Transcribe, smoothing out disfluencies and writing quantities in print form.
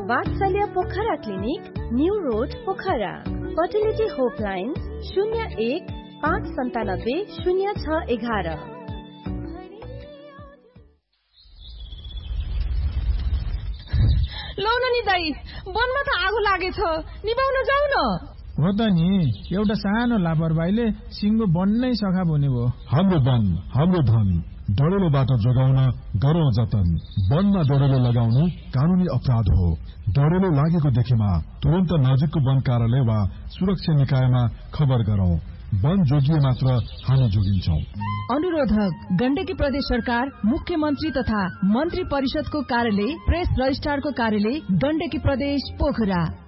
वात्सल्य Pokhara clinic, new road Pokhara. Fertility होपलाइन 01-597-0611। लौ न नि दाइ, वनमा त आगो लागेछ, निभाउन जाऊ न। हो त नि, एउटा सानो लापरवाहीले सिङ्गो वन नै सखा हुने भयो। हाम्रो वन हाम्रो धन, डढेलोबाट जोगाउन गरौं जतन। वनमा डढेलो लगाउनु कानूनी अपराध हो। डढेलो लागेको देखेमा तुरन्त नजिकको वन कार्यालय वा सुरक्षा निकायमा खबर गरौं। वन जोगिए मात्र हामी जोगिन्छौं। अनुरोधक गण्डकी प्रदेश सरकार, मुख्यमन्त्री तथा मन्त्री परिषदको कार्यालय, प्रेस रजिस्ट्रारको कार्यालय, गण्डकी प्रदेश पोखरा।